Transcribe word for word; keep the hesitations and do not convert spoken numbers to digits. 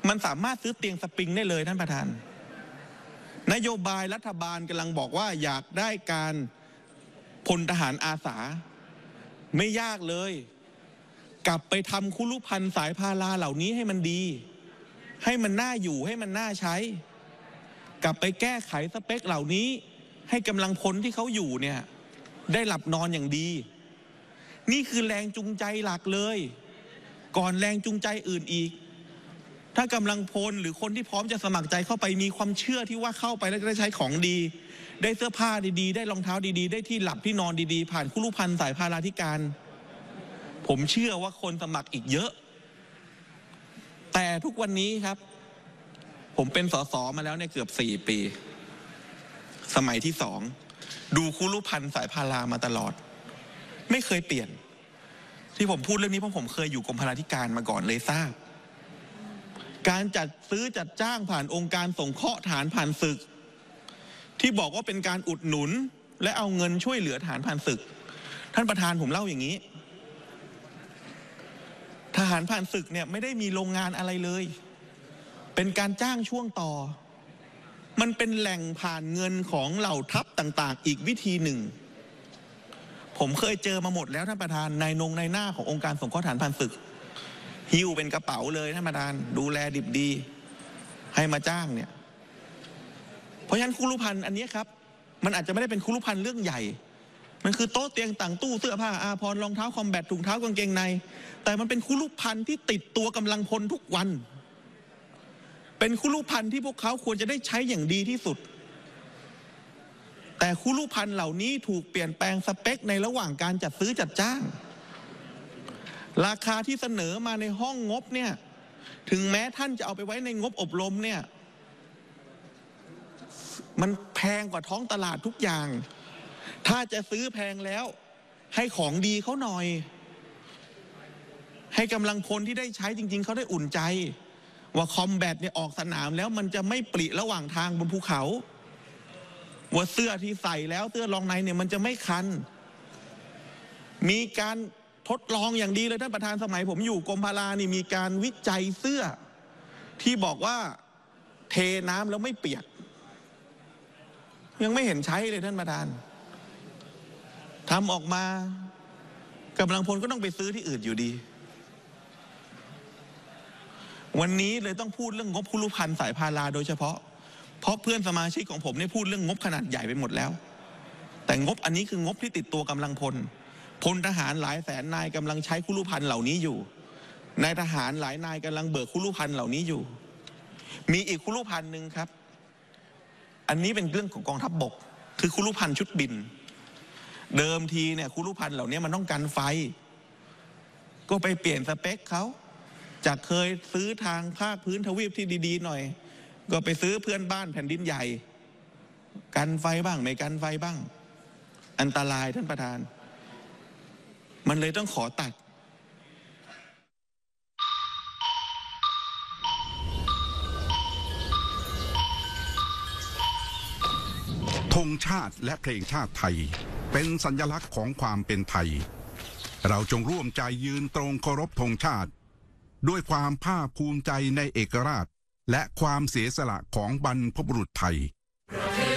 มันสามารถซื้อเตียงสปริงได้เลยท่านประธานนโยบายรัฐบาลกำลังบอกว่าอยากได้การพลทหารอาสาไม่ยากเลยกลับไปทำคุรุพันธ์สายพาราเหล่านี้ให้มันดีให้มันน่าอยู่ให้มันน่าใช้กลับไปแก้ไขสเปคเหล่านี้ให้กำลังพลที่เขาอยู่เนี่ยได้หลับนอนอย่างดีนี่คือแรงจูงใจหลักเลยก่อนแรงจูงใจอื่นอีกถ้ากำลังพลหรือคนที่พร้อมจะสมัครใจเข้าไปมีความเชื่อที่ว่าเข้าไปแล้วจะได้ใช้ของดีได้เสื้อผ้าดีๆได้รองเท้าดีๆได้ที่หลับที่นอนดีๆผ่านคุรุพันธ์สายพาราธิการผมเชื่อว่าคนสมัครอีกเยอะแต่ทุกวันนี้ครับผมเป็นสสมาแล้วเนี่ยเกือบสี่ปีสมัยที่สองดูคุรุพันธ์สายพารามาตลอดไม่เคยเปลี่ยนที่ผมพูดเรื่องนี้เพราะผมเคยอยู่กรมพลาธิการมาก่อนเลยทราบการจัดซื้อจัดจ้างผ่านองค์การสงเคราะห์ฐานผ่านศึกที่บอกว่าเป็นการอุดหนุนและเอาเงินช่วยเหลือฐานผ่านศึกท่านประธานผมเล่าอย่างนี้ทหารผ่านศึกเนี่ยไม่ได้มีโรงงานอะไรเลยเป็นการจ้างช่วงต่อมันเป็นแหล่งผ่านเงินของเหล่าทัพต่างๆอีกวิธีหนึ่งผมเคยเจอมาหมดแล้วท่านประธานนายนงนายหน้าขององค์การสงเคราะห์ฐานผ่านศึกหิ้วเป็นกระเป๋าเลยท่านประธานดูแลดิบดีให้มาจ้างเนี่ยเพราะฉะนั้นคุรุพันธ์อันนี้ครับมันอาจจะไม่ได้เป็นคุรุพันธ์เรื่องใหญ่มันคือโต๊ะเตียงต่างตู้เสื้อผ้าอาภรณ์รองเท้าคอมแบทถุงเท้ากางเกงในแต่มันเป็นคุรุพันธ์ที่ติดตัวกำลังพลทุกวันเป็นคุรุพันธ์ที่พวกเขาควรจะได้ใช้อย่างดีที่สุดแต่คุรุพันธ์เหล่านี้ถูกเปลี่ยนแปลงสเปคในระหว่างการจัดซื้อจัดจ้างราคาที่เสนอมาในห้องงบเนี่ยถึงแม้ท่านจะเอาไปไว้ในงบอบรมเนี่ยมันแพงกว่าท้องตลาดทุกอย่างถ้าจะซื้อแพงแล้วให้ของดีเขาหน่อยให้กำลังพลที่ได้ใช้จริงๆเขาได้อุ่นใจว่าคอมแบทเนี่ยออกสนามแล้วมันจะไม่ปริระหว่างทางบนภูเขาว่าเสื้อที่ใส่แล้วเสื้อรองในเนี่ยมันจะไม่คันมีการทดลองอย่างดีเลยท่านประธานสมัยผมอยู่กรมพลานี่มีการวิจัยเสื้อที่บอกว่าเทน้ำแล้วไม่เปียกยังไม่เห็นใช้เลยท่านประธานทำออกมากำลังพลก็ต้องไปซื้อที่อื่นอยู่ดีวันนี้เลยต้องพูดเรื่องงบคุรุพันธ์สายพาราโดยเฉพาะเพราะเพื่อนสมาชิกของผมเนี่ยพูดเรื่องงบขนาดใหญ่ไปหมดแล้วแต่งบอันนี้คืองบที่ติดตัวกำลังพลพลทหารหลายแสนนายกำลังใช้คุรุพันธ์เหล่านี้อยู่นายทหารหลายนายกำลังเบิกคุรุพันธ์เหล่านี้อยู่มีอีกคุรุพันธ์หนึ่งครับอันนี้เป็นเรื่องของกองทัพบกคือคุรุพันธ์ชุดบินเดิมทีเนี่ยคุรุพันธ์เหล่านี้มันต้องกันไฟก็ไปเปลี่ยนสเปคเขาจากเคยซื้อทางภาคพื้นทวีปที่ดีๆหน่อยก็ไปซื้อเพื่อนบ้านแผ่นดินใหญ่กันไฟบ้างไม่กันไฟบ้างอันตรายท่านประธานมันเลยต้องขอตัดธงชาติและเพลงชาติไทยเป็นสัญลักษณ์ของความเป็นไทยเราจงร่วมใจยืนตรงเคารพธงชาติด้วยความภาคภูมิใจในเอกราชและความเสียสละของบรรพบุรุษไทย